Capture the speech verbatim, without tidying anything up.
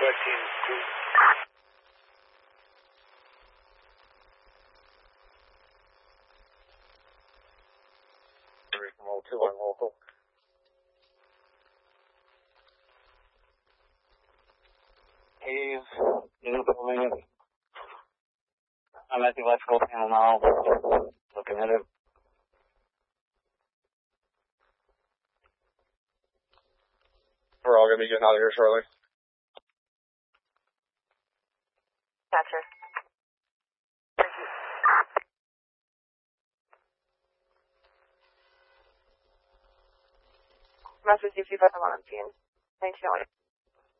thirteen two. Three from oh two on local. Haze, new building. I'm at the electrical panel now, looking at it. We're all going to be getting out of here shortly. Gotcha. Message if you've ever on nineteen oh eight.